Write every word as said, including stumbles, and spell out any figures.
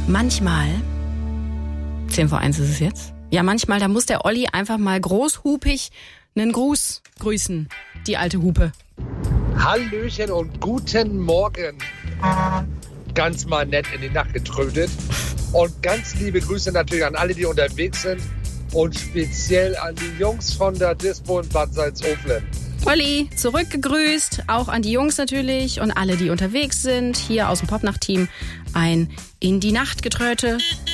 Manchmal, zehn vor eins ist es jetzt, ja manchmal, da muss der Olli einfach mal großhupig einen Gruß grüßen, die alte Hupe. Hallöchen und guten Morgen. Ganz mal nett in die Nacht getrödet. Und ganz liebe Grüße natürlich an alle, die unterwegs sind. Und speziell an die Jungs von der Dispo in Bad Salzuflen. Olli, zurückgegrüßt, auch an die Jungs natürlich und alle, die unterwegs sind. Hier aus dem Popnacht-Team ein In die Nacht getröte.